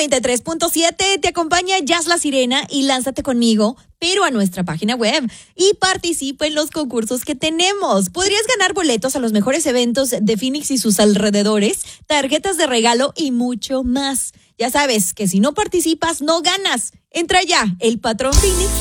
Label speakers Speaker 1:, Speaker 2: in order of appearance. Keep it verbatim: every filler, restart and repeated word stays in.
Speaker 1: noventa y tres punto siete, te acompaña Jazz La Sirena y lánzate conmigo, pero a nuestra página web y participa en los concursos que tenemos. Podrías ganar boletos a los mejores eventos de Phoenix y sus alrededores, tarjetas de regalo y mucho más. Ya sabes que si no participas, no ganas. Entra ya, el patrón phoenix